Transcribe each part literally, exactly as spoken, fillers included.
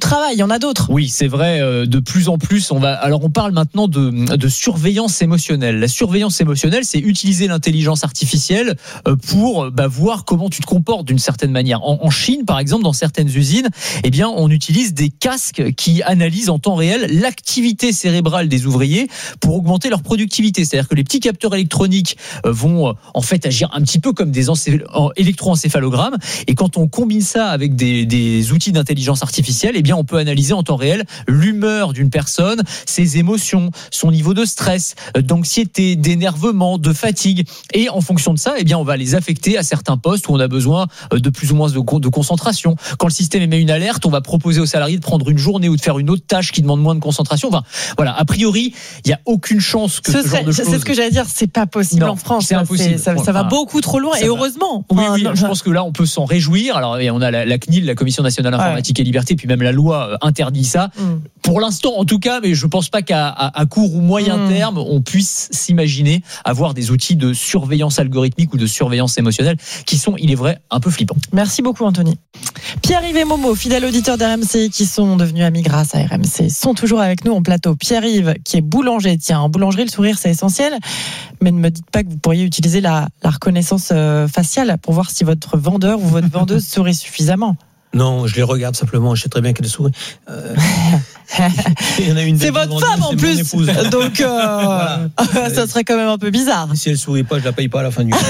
travail, il y en a d'autres. Oui, c'est vrai, euh, de plus en plus, on va. Alors, on parle maintenant de, de surveillance émotionnelle. La surveillance émotionnelle, c'est utiliser l'intelligence artificielle euh, pour bah, voir comment tu te comportes d'une certaine manière. En, en Chine, par exemple, dans certaines usines, eh bien, on utilise des casques qui analysent en temps réel l'activité cérébrale des ouvriers pour augmenter leur productivité. C'est-à-dire que les petits capteurs électroniques euh, vont euh, en fait agir un petit peu comme des encé- électroencéphalogrammes. Et quand on combine ça avec des, des outils d'intelligence artificielle, eh bien, on peut analyser en temps réel l'humeur d'une personne, ses émotions, son niveau de stress, d'anxiété, d'énervement, de fatigue. Et en fonction de ça, eh bien, on va les affecter à certains postes où on a besoin de plus ou moins de, de concentration. Quand le système émet une alerte, on va proposer aux salariés de prendre une journée ou de faire une autre tâche qui demande moins de concentration. Enfin, voilà. A priori, il n'y a aucune chance que ce, ce serait, genre de choses. C'est ce que j'allais dire. C'est pas possible non, en France. C'est impossible. C'est, ça, ça va beaucoup trop loin. Et va. heureusement. Oui, enfin, oui. non, je pense que là, on peut s'en réjouir. Alors, on a la, la C N I L, la Commission nationale informatique ouais. et liberté, puis même la loi interdit ça. Mm. Pour l'instant, en tout cas, mais je pense pas qu'à à, à court ou moyen mmh. terme, on puisse s'imaginer avoir des outils de surveillance algorithmique ou de surveillance émotionnelle qui sont, il est vrai, un peu flippants. Merci beaucoup, Anthony. Pierre-Yves et Momo, fidèles auditeurs d'R M C qui sont devenus amis grâce à R M C, sont toujours avec nous en plateau. Pierre-Yves, qui est boulanger, tiens, en boulangerie, le sourire, c'est essentiel. Mais ne me dites pas que vous pourriez utiliser la, la reconnaissance faciale pour voir si votre vendeur ou votre vendeuse sourit suffisamment. Non, je les regarde simplement, je sais très bien qu'elle sourit. Euh... Il y en a une c'est votre femme en plus, donc euh, voilà. Ça serait quand même un peu bizarre. Si elle sourit pas, je la paye pas à la fin du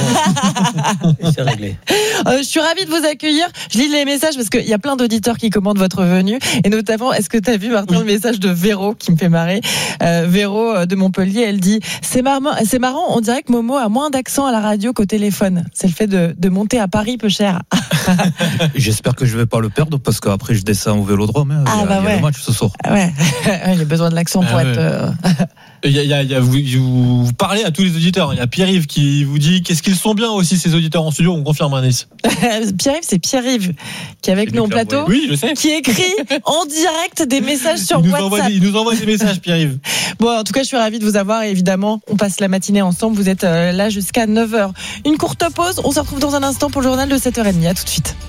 mois. Et c'est réglé. Euh, je suis ravie de vous accueillir. Je lis les messages parce qu'il y a plein d'auditeurs qui commandent votre venue. Et notamment, est-ce que tu as vu, Martin, oui. le message de Véro qui me fait marrer. euh, Véro de Montpellier, elle dit c'est marrant, c'est marrant, on dirait que Momo a moins d'accent à la radio qu'au téléphone. C'est le fait de, de monter à Paris peu cher. J'espère que je vais pas le perdre parce qu'après je descends au Vélodrome. Hein. Ah il y a, bah il y a ouais. le match ce soir. Ouais, j'ai besoin de l'accent pour ah être. Ouais. Euh... Il y a, il y a, il y a, vous, vous parlez à tous les auditeurs. Il y a Pierre-Yves qui vous dit qu'est-ce qu'ils sont bien aussi ces auditeurs en studio. On confirme un Nice. Pierre-Yves, c'est Pierre-Yves qui est avec c'est nous en plateau. Oui, je sais. Qui écrit en direct des messages sur il WhatsApp. Nous envoie, il nous envoie des messages, Pierre-Yves. Bon, en tout cas, je suis ravie de vous avoir. Et évidemment, on passe la matinée ensemble. Vous êtes là jusqu'à neuf heures. Une courte pause. On se retrouve dans un instant pour le journal de sept heures trente. À tout de suite.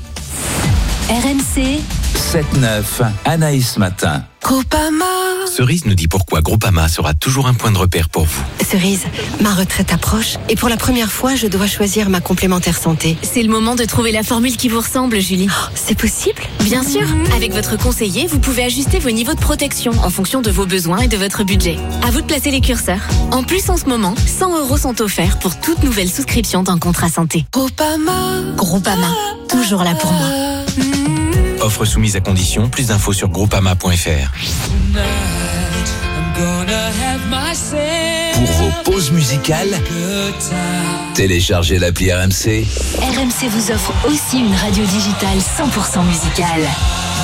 R M C sept neuf, Anaïs Matin. Groupama. Cerise nous dit pourquoi Groupama sera toujours un point de repère pour vous. Cerise, ma retraite approche et pour la première fois, je dois choisir ma complémentaire santé. C'est le moment de trouver la formule qui vous ressemble, Julie. Oh, c'est possible ? Bien sûr. Avec votre conseiller, vous pouvez ajuster vos niveaux de protection en fonction de vos besoins et de votre budget. À vous de placer les curseurs. En plus, en ce moment, cent euros sont offerts pour toute nouvelle souscription d'un contrat santé. Groupama. Groupama. Toujours là pour moi. Offre soumise à condition. Plus d'infos sur groupama point f r. Pour vos pauses musicales, téléchargez l'appli R M C. R M C vous offre aussi une radio digitale cent pour cent musicale.